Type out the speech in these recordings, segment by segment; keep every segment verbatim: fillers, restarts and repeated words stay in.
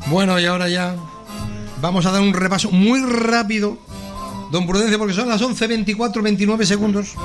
Bueno, y ahora ya vamos a dar un repaso muy rápido, don Prudencio, porque son las once veinticuatro, veintinueve segundos.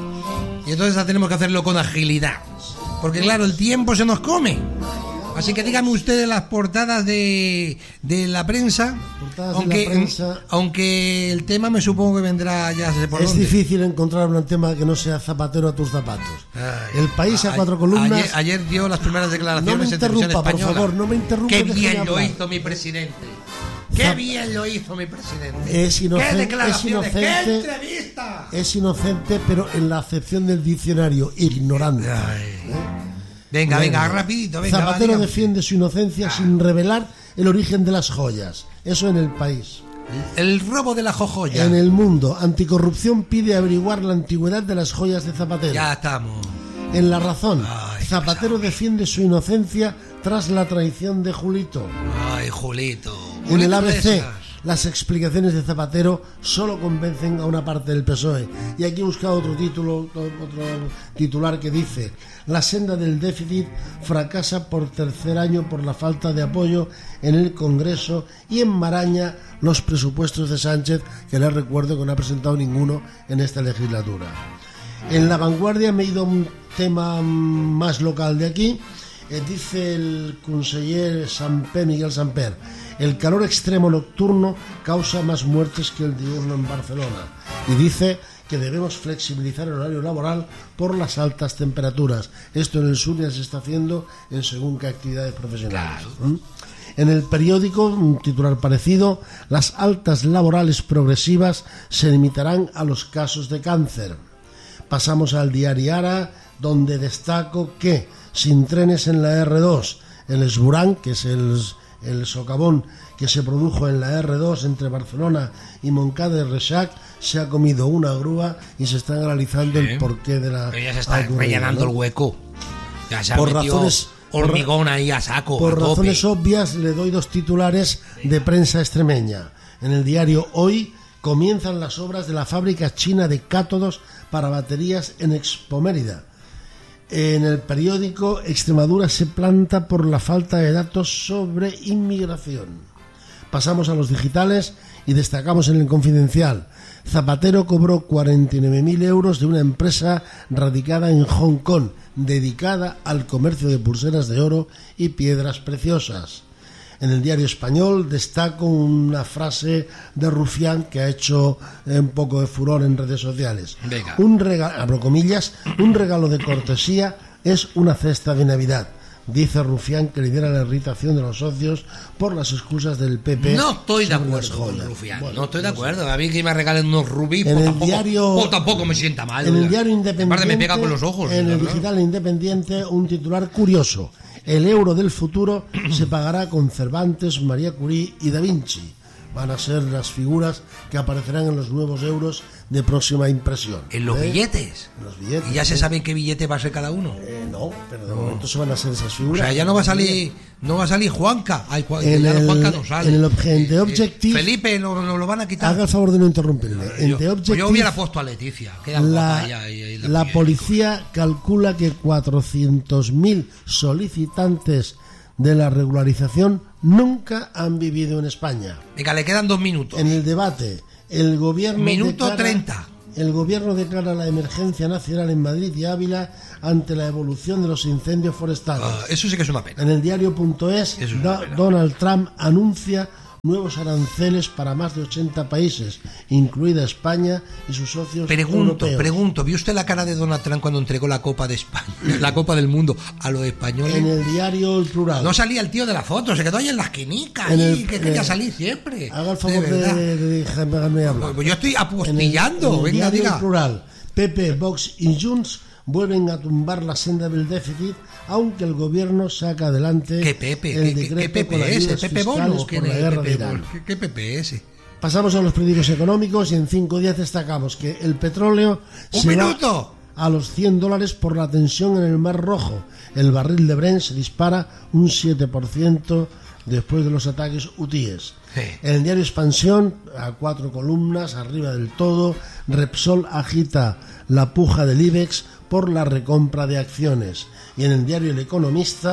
Y entonces ya tenemos que hacerlo con agilidad, porque claro, el tiempo se nos come. Así que dígame ustedes las portadas de, de la prensa, portadas aunque, de la prensa. Aunque el tema me supongo que vendrá ya sé por Es dónde. difícil encontrar un tema que no sea zapatero a tus zapatos. Ay, el País a, a cuatro columnas. Ayer, ayer dio las primeras declaraciones. No me interrumpa, en televisión española. por favor, no me interrumpa. Qué bien lo hizo mi presidente. Qué Zap... bien lo hizo mi presidente. Es, inocen... ¿Qué declaraciones? es inocente. ¿Qué entrevista? Es inocente, pero en la acepción del diccionario, ignorante. ¿Eh? Venga, Bueno, venga, rapidito, venga. Zapatero va, defiende su inocencia ah. sin revelar el origen de las joyas. Eso en El País. El robo de la jojoya. En El Mundo, Anticorrupción pide averiguar la antigüedad de las joyas de Zapatero. Ya estamos. En La Razón, Ay, Zapatero defiende su inocencia tras la traición de Julito. Ay, Julito. En el A B C, las explicaciones de Zapatero solo convencen a una parte del P S O E. Y aquí he buscado otro título, otro titular que dice: la senda del déficit fracasa por tercer año por la falta de apoyo en el Congreso y enmaraña los presupuestos de Sánchez, que les recuerdo que no ha presentado ninguno en esta legislatura. En La Vanguardia me he ido a un tema más local de aquí. Eh, dice el conseller Samper, Miguel Samper: el calor extremo nocturno causa más muertes que el diurno en Barcelona. Y dice que debemos flexibilizar el horario laboral por las altas temperaturas. Esto en el sur ya se está haciendo en según qué actividades profesionales. ¿Mm? En El Periódico, un titular parecido: las altas laborales progresivas se limitarán a los casos de cáncer. Pasamos al diario Ara, donde destaco que sin trenes en la erre dos, el esburán, que es el, el socavón que se produjo en la erre dos entre Barcelona y Montcada de Reixac, se ha comido una grúa y se está analizando sí. el porqué de la... Pero ya se está rellenando, ¿no?, el hueco. Ya se ha por metido razones, hormigón ahí a saco. Por a razones tope. obvias le doy dos titulares de prensa extremeña. En el diario Hoy, comienzan las obras de la fábrica china de cátodos para baterías en Expo Mérida. En El Periódico, Extremadura se planta por la falta de datos sobre inmigración. Pasamos a los digitales y destacamos en El Confidencial: Zapatero cobró cuarenta y nueve mil euros de una empresa radicada en Hong Kong, dedicada al comercio de pulseras de oro y piedras preciosas. En el Diario Español destaco una frase de Rufián que ha hecho un poco de furor en redes sociales. Venga. Un regalo, abro comillas, un regalo de cortesía es una cesta de Navidad. Dice Rufián, que lidera la irritación de los socios por las excusas del P P. No estoy de acuerdo con Rufián. Bueno, no estoy de acuerdo. A mí que me regalen unos rubíes, en pues, el tampoco, diario, pues tampoco me sienta mal. En el Diario Independiente, aparte me pega con los ojos. En el ¿verdad? Digital Independiente, un titular curioso: el euro del futuro se pagará con Cervantes, María Curie y Da Vinci. Van a ser las figuras que aparecerán en los nuevos euros de próxima impresión. ¿En los ¿Eh? billetes? En los billetes. ¿Y ya se ¿eh? sabe qué billete va a ser cada uno? Eh, no, pero de momento se van a hacer esas O figuras. sea, ya no va a salir, no va a salir Juanca. Ay, Juan, en ya el, Juanca no sale. En el obje- de Eh, Objective. eh, Felipe lo, lo, lo van a quitar. Haga el favor de no interrumpirme. Yo, En The Objective, yo hubiera puesto a Leticia. Queda la, guapa ella, y, y la, la policía calcula que cuatrocientos mil solicitantes de la regularización nunca han vivido en España. Venga, le quedan dos minutos. En el debate, el gobierno Minuto declara, treinta. El gobierno declara la emergencia nacional en Madrid y Ávila ante la evolución de los incendios forestales. Uh, eso sí que es una pena. En el diario.es, Do- Donald Trump anuncia nuevos aranceles para más de ochenta países, incluida España y sus socios Pregunto, europeos. pregunto, ¿vio usted la cara de Donald Trump cuando entregó la Copa de España, la Copa del Mundo a los españoles? En el diario El Plural. No salía el tío de la foto, se quedó ahí en la esquinica, En ahí, el- que quería eh, salir siempre. Haga el favor de, de, verdad. de, de dejarme hablar. Pues yo estoy En el, apostillando, en el venga, diario diga. El Plural, P P, Vox y Junts vuelven a tumbar la senda del déficit, aunque el gobierno saca adelante ¿Qué Pepe? el ¿Qué, qué, decreto qué con Pepe ayudas ese? ¿Pepe fiscales Bono? por la guerra de Irán. ¿Qué, qué Pepe ese? Pasamos a los periódicos económicos y en cinco días destacamos que el petróleo ¡Un se minuto! va a los cien dólares por la tensión en el Mar Rojo. El barril de Brent se dispara un siete por ciento después de los ataques hutíes. Sí. En el diario Expansión, a cuatro columnas, arriba del todo, Repsol agita la puja del IBEX por la recompra de acciones. Y en el diario El Economista,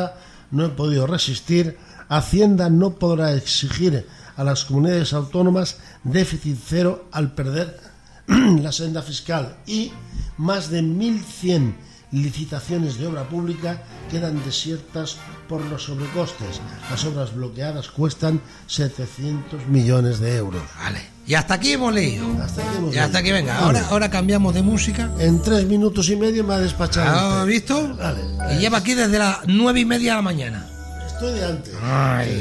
no he podido resistir. Hacienda no podrá exigir a las comunidades autónomas déficit cero al perder la senda fiscal, y más de mil cien licitaciones de obra pública quedan desiertas por los sobrecostes. Las obras bloqueadas cuestan setecientos millones de euros. Vale, y hasta aquí hemos leído. Hasta aquí hemos y hasta aquí, leído. venga, Vale. ahora, ahora cambiamos de música. En tres minutos y medio me ha despachado. ¿Has usted. visto? Vale. Y lleva aquí desde las nueve y media de la mañana. Estoy de antes. Ay.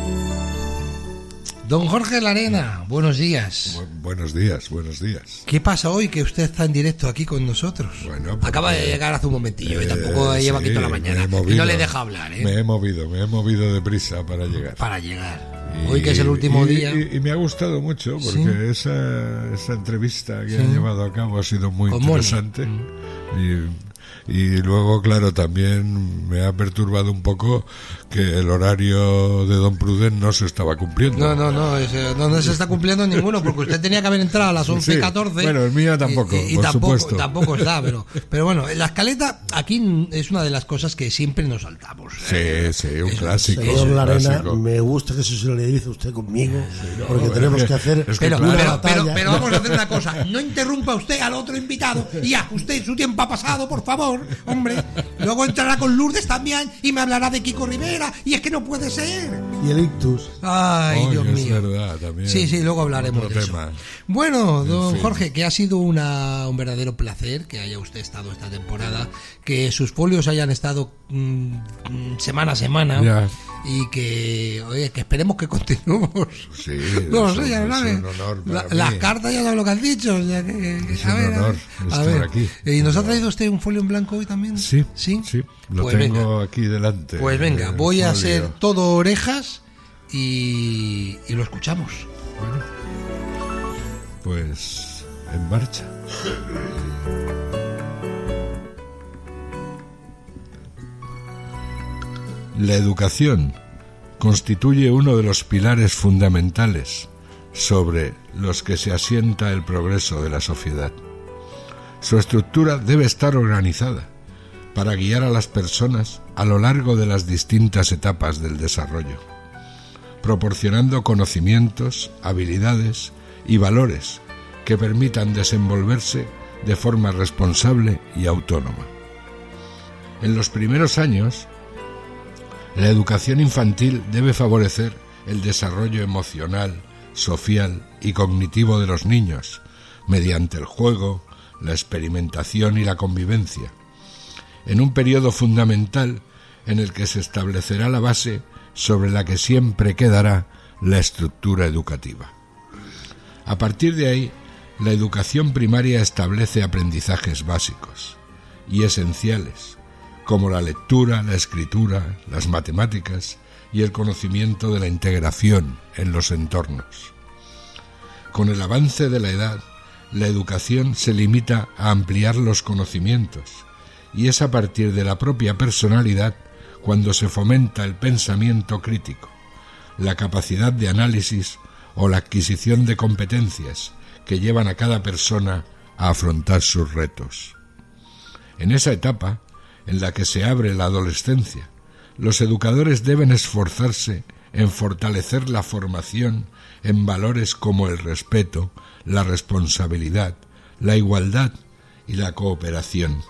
Don Jorge Larena, buenos días. Bu- buenos días, buenos días. ¿Qué pasa hoy que usted está en directo aquí con nosotros? Bueno, porque- Acaba de llegar hace un momentillo y Eh, tampoco lleva aquí sí, toda la me mañana. he Y movido, no le deja hablar, ¿eh? Me he movido, me he movido deprisa para llegar. Para llegar. Y- Hoy que es el último y- día. Y, y me ha gustado mucho porque esa, esa entrevista que ha llevado a cabo ha sido muy Con Moni. interesante. Y, y luego, claro, también me ha perturbado un poco que el horario de Don Pruden no se estaba cumpliendo. No, no, no, ese- no, no se está cumpliendo ninguno porque usted tenía que haber entrado a las once y catorce. Sí, bueno, el mío tampoco, y, y por tampoco, supuesto. tampoco está, pero, pero bueno, la escaleta aquí es una de las cosas que siempre nos saltamos. Sí, sí, un clásico. Señor un Larena, clásico. me gusta que se solidarice usted conmigo, porque tenemos que hacer es que Pero, una pero, batalla. pero, pero vamos a hacer una cosa, no interrumpa usted al otro invitado. Ya, usted, su tiempo ha pasado, por favor, hombre. Luego entrará con Lourdes también y me hablará de Kiko Rivera, y es que no puede ser. Y el ictus. Ay, Oye, Dios es mío. verdad, también. Sí, sí, luego hablaremos Otro de eso. tema. Bueno, don fin. Jorge, que ha sido una, un verdadero placer que haya usted estado esta temporada, que sus folios hayan estado mm, mm, semana a semana Ya. y que, oye, que esperemos que continuemos. Sí, No es lo sé, ya un- lo es sabes. un honor La- para las mí. cartas ya saben lo que has dicho. O sea, que, que- Es a un ver, a honor ver. A estar ver. aquí. ¿Y nos ha traído usted un folio en blanco hoy también? Sí, Sí, sí, lo Pues tengo venga. aquí delante. Pues venga, el voy a folio. ser todo orejas y, y lo escuchamos. Bueno, pues en marcha. La educación constituye uno de los pilares fundamentales sobre los que se asienta el progreso de la sociedad. Su estructura debe estar organizada para guiar a las personas a lo largo de las distintas etapas del desarrollo, proporcionando conocimientos, habilidades y valores que permitan desenvolverse de forma responsable y autónoma. En los primeros años, la educación infantil debe favorecer el desarrollo emocional, social y cognitivo de los niños, mediante el juego, la experimentación y la convivencia, en un periodo fundamental en el que se establecerá la base sobre la que siempre quedará la estructura educativa. A partir de ahí, la educación primaria establece aprendizajes básicos y esenciales, como la lectura, la escritura, las matemáticas y el conocimiento de la integración en los entornos. Con el avance de la edad, la educación se limita a ampliar los conocimientos, y es a partir de la propia personalidad cuando se fomenta el pensamiento crítico, la capacidad de análisis o la adquisición de competencias que llevan a cada persona a afrontar sus retos. En esa etapa, en la que se abre la adolescencia, los educadores deben esforzarse en fortalecer la formación en valores como el respeto, la responsabilidad, la igualdad y la cooperación.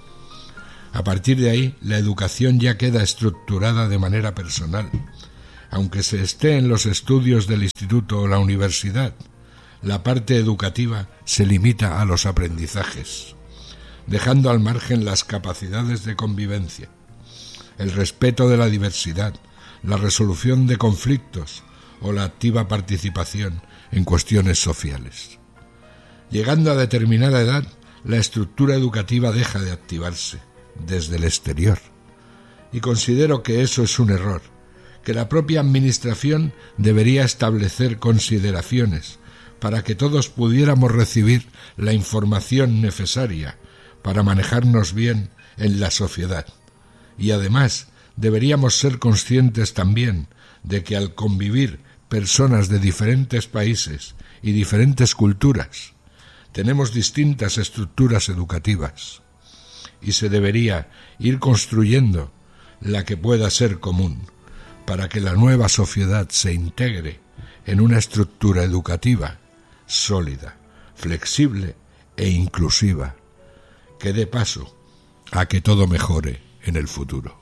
A partir de ahí, la educación ya queda estructurada de manera personal. Aunque se esté en los estudios del instituto o la universidad, la parte educativa se limita a los aprendizajes, dejando al margen las capacidades de convivencia, el respeto de la diversidad, la resolución de conflictos o la activa participación en cuestiones sociales. Llegando a determinada edad, la estructura educativa deja de activarse desde el exterior. Y considero que eso es un error, que la propia Administración debería establecer consideraciones para que todos pudiéramos recibir la información necesaria para manejarnos bien en la sociedad. Y además, deberíamos ser conscientes también de que al convivir personas de diferentes países y diferentes culturas, tenemos distintas estructuras educativas y se debería ir construyendo la que pueda ser común, para que la nueva sociedad se integre en una estructura educativa sólida, flexible e inclusiva, que dé paso a que todo mejore en el futuro.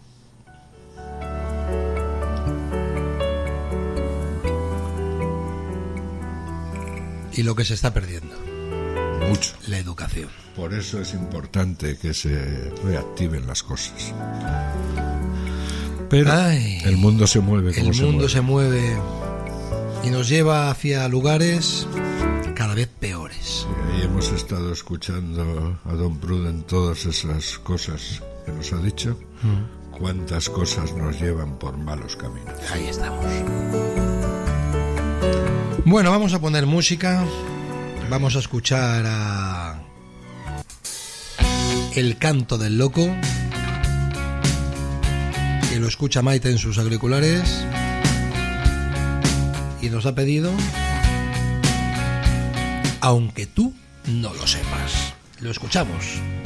Y lo que se está perdiendo. Mucho. La educación. Por eso es importante que se reactiven las cosas. Pero Ay, el mundo se mueve como el se mundo mueve. se mueve y nos lleva hacia lugares cada vez peores. Y hemos estado escuchando a don Pruden todas esas cosas que nos ha dicho. Mm. Cuántas cosas nos llevan por malos caminos. Ahí estamos. Bueno, vamos a poner música. Vamos a escuchar a El canto del loco, que lo escucha Maite en sus auriculares y nos ha pedido Aunque tú no lo sepas. Lo escuchamos.